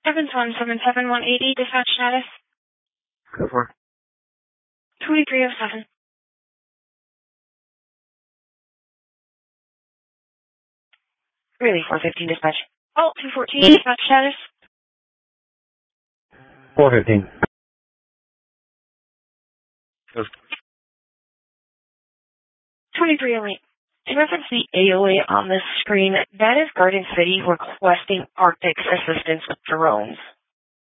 7177180, dispatch status. Go for it. 2307. Really, 415 dispatch. Oh, 214, dispatch status. 415. 2308. To reference the AOA on this screen, that is Garden City requesting Arctic's assistance with drones.